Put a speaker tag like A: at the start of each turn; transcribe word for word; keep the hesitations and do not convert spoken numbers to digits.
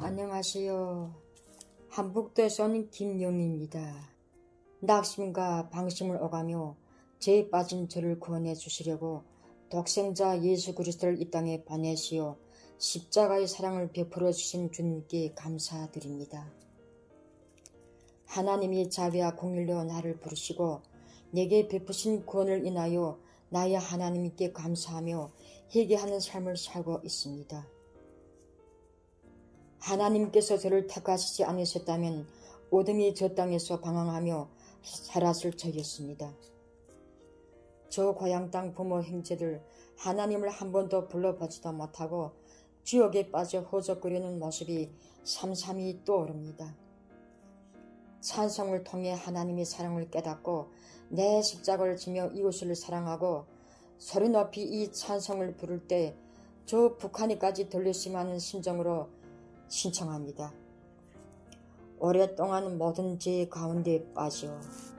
A: 안녕하세요. 한북도에서 온 김영희입니다. 낙심과 방심을 오가며 죄에 빠진 저를 구원해 주시려고 독생자 예수 그리스도를 이 땅에 보내시어 십자가의 사랑을 베풀어 주신 주님께 감사드립니다. 하나님이 자비와 공의로 나를 부르시고 내게 베푸신 구원을 인하여 나의 하나님께 감사하며 회개하는 삶을 살고 있습니다. 하나님께서 저를 택하시지 않으셨다면 어둠이 저 땅에서 방황하며 살았을 적이었습니다. 저 고향 땅 부모 형제들 하나님을 한 번도 불러보지도 못하고 지옥에 빠져 허적거리는 모습이 삼삼이 떠오릅니다. 찬송을 통해 하나님의 사랑을 깨닫고 내 십자가를 지며 이웃을 사랑하고 소리 높이 이 찬송을 부를 때 저 북한에까지 들렸으면 하는 심정으로 신청합니다. 오랫동안 모든 죄 가운데 빠져